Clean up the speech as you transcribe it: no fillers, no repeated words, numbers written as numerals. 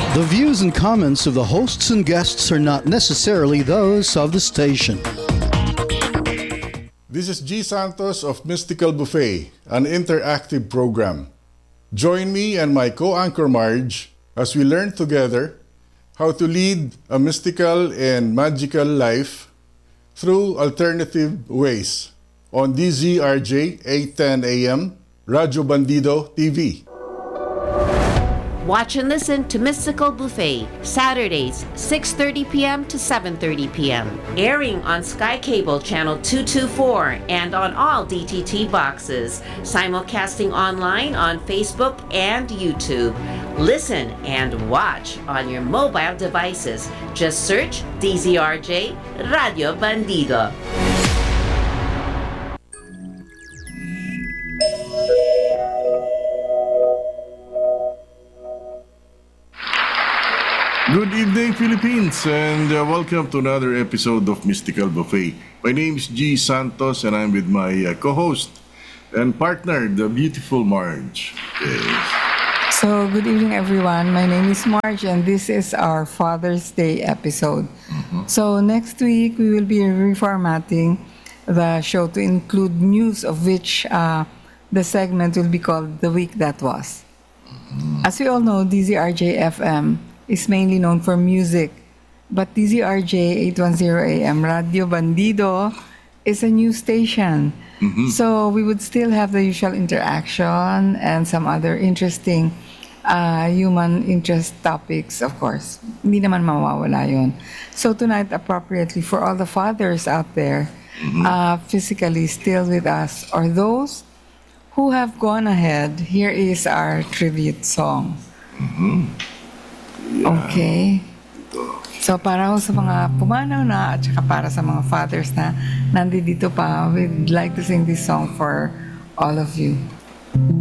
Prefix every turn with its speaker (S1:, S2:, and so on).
S1: The views and comments of the hosts and guests are not necessarily those of the station.
S2: This is G. Santos of Mystical Buffet, an interactive program. Join me and my co-anchor Marge as we learn together how to lead a mystical and magical life through alternative ways on DZRJ 810 AM, Radyo Bandido TV.
S3: Watch and listen to Mystical Buffet, Saturdays, 6:30 p.m. to 7:30 p.m. Airing on Sky Cable Channel 224 and on all DTT boxes. Simulcasting online on Facebook and YouTube. Listen and watch on your mobile devices. Just search DZRJ Radio Bandido.
S4: Good evening, Philippines, and welcome to another episode of Mystical Buffet. My name is G. Santos, and I'm with my co-host and partner, the beautiful Marge. Yes.
S5: So, good evening, everyone. My name is Marge, and this is our Father's Day episode. So, next week, we will be reformatting the show to include news, of which the segment will be called The Week That Was. As we all know, DZRJ FM is mainly known for music, but DZRJ 810 AM Radio Bandido is a new station. So we would still have the usual interaction and some other interesting human interest topics, of course. Hindi naman mawawala yun. So tonight, appropriately for all the fathers out there, physically still with us, or those who have gone ahead, here is our tribute song. Okay. So para sa mga pumanaw na at saka para sa mga fathers na nandito pa, we'd like to sing this song for all of you.